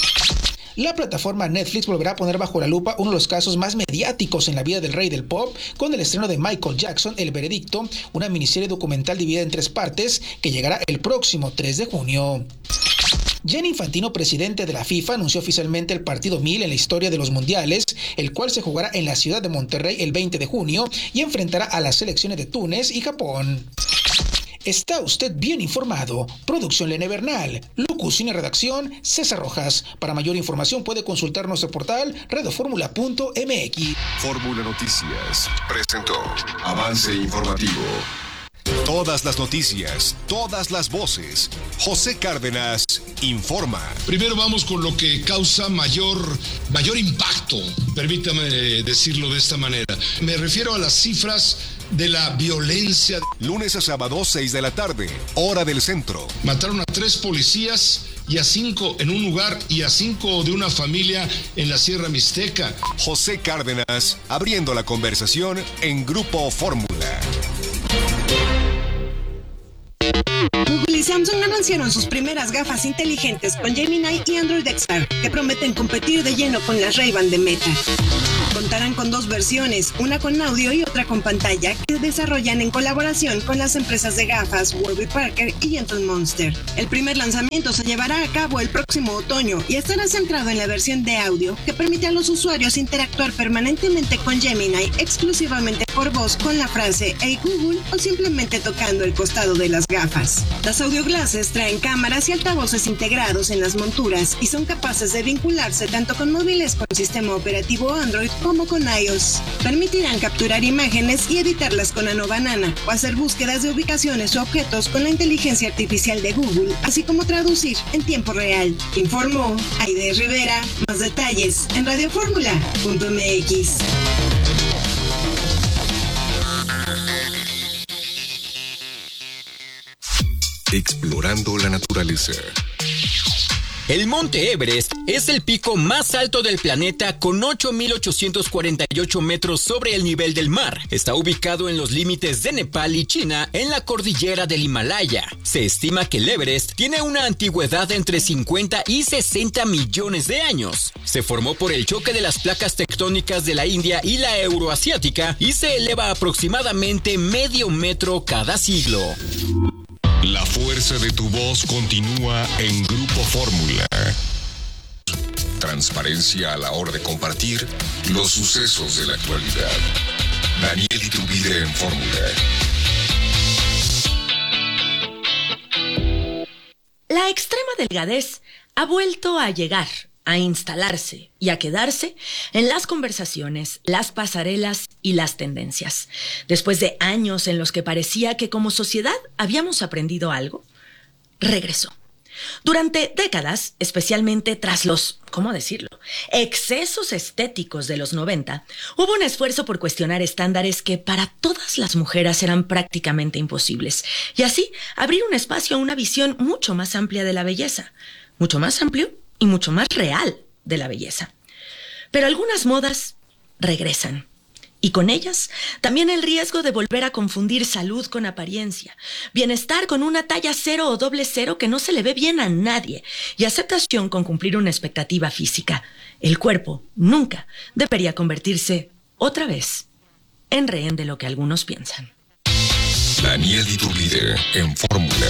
La plataforma Netflix volverá a poner bajo la lupa uno de los casos más mediáticos en la vida del rey del pop, con el estreno de Michael Jackson, El Veredicto, una miniserie documental dividida en tres partes que llegará el próximo tres de junio. Gianni Infantino, presidente de la FIFA, anunció oficialmente el partido mil en la historia de los mundiales, el cual se jugará en la ciudad de Monterrey el veinte de junio y enfrentará a las selecciones de Túnez y Japón. Está usted bien informado. Producción Lene Bernal. Locución y redacción César Rojas. Para mayor información puede consultar nuestro portal radioformula punto m x. Fórmula Noticias presentó avance informativo. Todas las noticias, todas las voces. José Cárdenas informa. Primero vamos con lo que causa mayor, mayor impacto, permítame decirlo de esta manera. Me refiero a las cifras de la violencia. Lunes a sábado, seis de la tarde, hora del centro. Mataron a tres policías y a cinco en un lugar y a cinco de una familia en la Sierra Mixteca. José Cárdenas abriendo la conversación en Grupo Fórmula. Google y Samsung anunciaron sus primeras gafas inteligentes con Gemini y Android X R, que prometen competir de lleno con las Ray-Ban de Meta. Contarán con dos versiones, una con audio y otra con pantalla, que desarrollan en colaboración con las empresas de gafas Warby Parker y Gentle Monster. El primer lanzamiento se llevará a cabo el próximo otoño y estará centrado en la versión de audio, que permite a los usuarios interactuar permanentemente con Gemini exclusivamente por voz con la frase "Hey Google" o simplemente tocando el costado de las gafas. Las audio glasses traen cámaras y altavoces integrados en las monturas y son capaces de vincularse tanto con móviles con sistema operativo Android como con iOS. Permitirán capturar imágenes y editarlas con Nano Banana o hacer búsquedas de ubicaciones o objetos con la inteligencia artificial de Google, así como traducir en tiempo real. Informó Aide Rivera. Más detalles en radioformula punto m x. Explorando la naturaleza. El Monte Everest es el pico más alto del planeta con ocho mil ochocientos cuarenta y ocho metros sobre el nivel del mar. Está ubicado en los límites de Nepal y China en la cordillera del Himalaya. Se estima que el Everest tiene una antigüedad entre cincuenta y sesenta millones de años. Se formó por el choque de las placas tectónicas de la India y la euroasiática y se eleva aproximadamente medio metro cada siglo. La fuerza de tu voz continúa en Grupo Fórmula. transparencia a la hora de compartir los sucesos de la actualidad. Daniel Iturbide en Fórmula. La extrema delgadez ha vuelto a llegar, a instalarse y a quedarse en las conversaciones, las pasarelas y las tendencias. Después de años en los que parecía que como sociedad habíamos aprendido algo, regresó. Durante décadas, especialmente tras los, ¿cómo decirlo?, excesos estéticos de los noventa, hubo un esfuerzo por cuestionar estándares que para todas las mujeres eran prácticamente imposibles, y así abrir un espacio a una visión mucho más amplia de la belleza, mucho más amplio y mucho más real de la belleza. Pero algunas modas regresan. Y con ellas, también el riesgo de volver a confundir salud con apariencia, bienestar con una talla cero o doble cero que no se le ve bien a nadie, y aceptación con cumplir una expectativa física. El cuerpo nunca debería convertirse, otra vez, en rehén de lo que algunos piensan. Daniel Iturbide en Fórmula.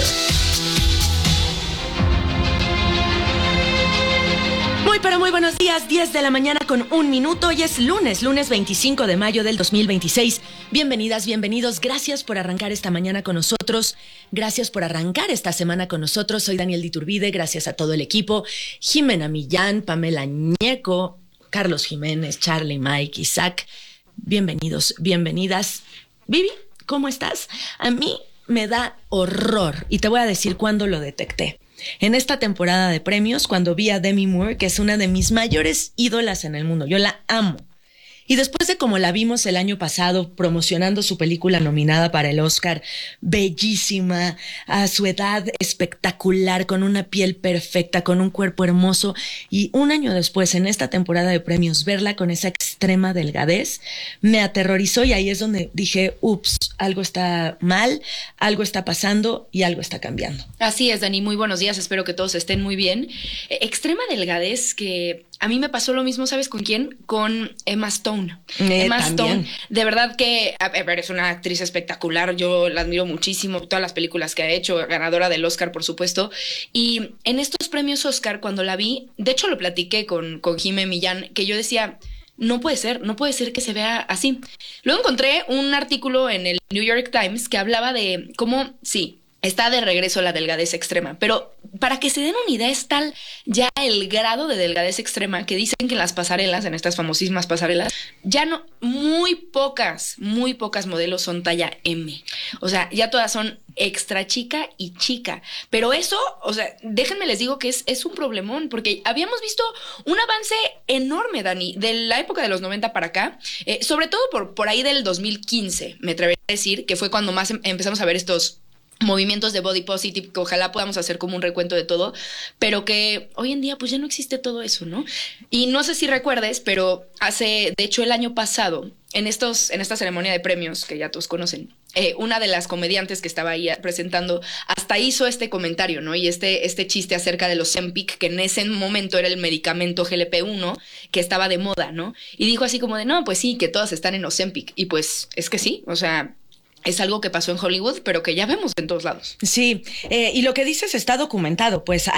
Muy pero muy buenos días, diez de la mañana con un minuto. Hoy es lunes, lunes veinticinco de mayo del dos mil veintiséis. Bienvenidas, bienvenidos. Gracias por arrancar esta mañana con nosotros. Gracias por arrancar esta semana con nosotros. Soy Daniel Iturbide, gracias a todo el equipo. Jimena Millán, Pamela Ñeco, Carlos Jiménez, Charlie, Mike, Isaac. Bienvenidos, bienvenidas. Vivi, ¿cómo estás? A mí me da horror y te voy a decir cuándo lo detecté. En esta temporada de premios, cuando vi a Demi Moore, que es una de mis mayores ídolas en el mundo, yo la amo. Y después de como la vimos el año pasado promocionando su película nominada para el Oscar, bellísima, a su edad espectacular, con una piel perfecta, con un cuerpo hermoso, y un año después, en esta temporada de premios, verla con esa extrema delgadez, me aterrorizó y ahí es donde dije, ups, algo está mal, algo está pasando y algo está cambiando. Así es, Dani, muy buenos días, espero que todos estén muy bien. Eh, extrema delgadez que a mí me pasó lo mismo, ¿sabes con quién? Con Emma Stone. Eh, Emma también. Stone, de verdad que, a ver, es una actriz espectacular, yo la admiro muchísimo, todas las películas que ha hecho, ganadora del Oscar, por supuesto, y en estos premios Oscar, cuando la vi, de hecho lo platiqué con, con Jimé Millán, que yo decía, no puede ser, no puede ser que se vea así. Luego encontré un artículo en el New York Times que hablaba de cómo, sí, está de regreso la delgadez extrema, pero para que se den una idea es tal ya el grado de delgadez extrema que dicen que en las pasarelas, en estas famosísimas pasarelas, ya no, muy pocas, muy pocas modelos son talla M. O sea, ya todas son extra chica y chica. Pero eso, o sea, déjenme les digo que es, es un problemón, porque habíamos visto un avance enorme, Dani, de la época de los noventa para acá, eh, sobre todo por, por ahí del dos mil quince, me atrevería a decir, que fue cuando más em- empezamos a ver estos movimientos de body positive, que ojalá podamos hacer como un recuento de todo, pero que hoy en día pues ya no existe todo eso, ¿no? Y no sé si recuerdes, pero hace, de hecho el año pasado, en, estos, en esta ceremonia de premios que ya todos conocen, eh, una de las comediantes que estaba ahí presentando hasta hizo este comentario, ¿no? Y este, este chiste acerca de los Ozempic, que en ese momento era el medicamento G L P uno que estaba de moda, ¿no? Y dijo así como de, no, pues sí, que todas están en Ozempic. Y pues es que sí, o sea, es algo que pasó en Hollywood, pero que ya vemos en todos lados. Sí, eh, y lo que dices está documentado, pues